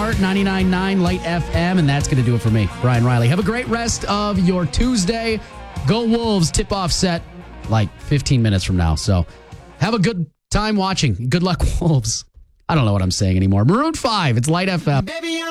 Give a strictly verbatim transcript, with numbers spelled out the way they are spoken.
Heart, ninety-nine point nine Light F M, and that's going to do it for me, Brian Riley. Have a great rest of your Tuesday. Go Wolves, tip-off set like fifteen minutes from now. So have a good time watching. Good luck, Wolves. I don't know what I'm saying anymore. Maroon five, it's Light F M. Baby,